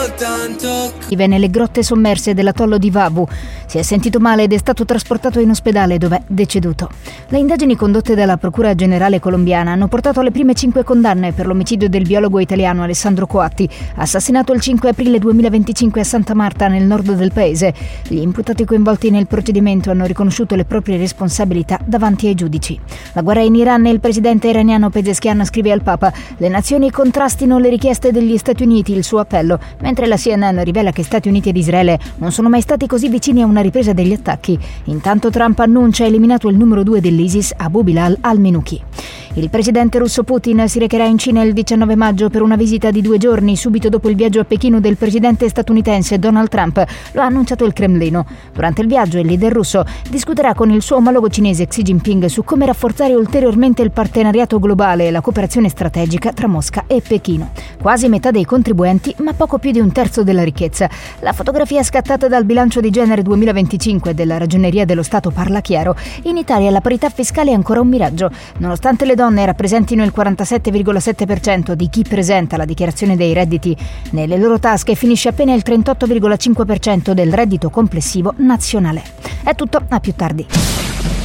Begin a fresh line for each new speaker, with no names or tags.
soltanto.
Vive nelle grotte sommerse dell'atollo di Vabu. Si è sentito male ed è stato trasportato in ospedale, dove è deceduto. Le indagini condotte dalla Procura Generale colombiana hanno portato alle prime 5 condanne per l'omicidio del biologo italiano Alessandro Coatti, assassinato il 5 aprile 2025 a Santa Marta, nel nord del paese. Gli imputati coinvolti nel procedimento hanno riconosciuto le proprie responsabilità davanti ai giudici. La guerra in Iran e il presidente iraniano Pezeshkian scrive al Papa: le nazioni contrastino le richieste degli Stati Uniti, il suo appello, mentre la CNN rivela che Stati Uniti ed Israele non sono mai stati così vicini a una ripresa degli attacchi. Intanto Trump annuncia eliminato il numero 2 dell'ISIS, Abu Bilal al-Minuki. Il presidente russo Putin si recherà in Cina il 19 maggio per una visita di 2 giorni, subito dopo il viaggio a Pechino del presidente statunitense Donald Trump. Lo ha annunciato il Cremlino. Durante il viaggio il leader russo discuterà con il suo omologo cinese Xi Jinping su come rafforzare ulteriormente il partenariato globale e la cooperazione strategica tra Mosca e Pechino. Quasi metà dei contribuenti, ma poco più di un terzo della ricchezza. La fotografia scattata dal bilancio di genere 2025 della Ragioneria dello Stato parla chiaro. In Italia la parità fiscale è ancora un miraggio. Nonostante le donne rappresentino il 47,7% di chi presenta la dichiarazione dei redditi, nelle loro tasche finisce appena il 38,5% del reddito complessivo nazionale. È tutto, a più tardi.